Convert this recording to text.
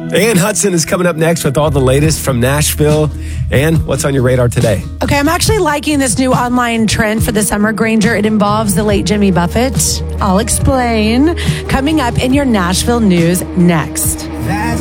Ann Hudson is coming up next with all the latest from Nashville. Ann, what's on your radar today? Okay, I'm actually liking this new online trend for the summer, Granger. It involves the late Jimmy Buffett. I'll explain. Coming up in your Nashville news next.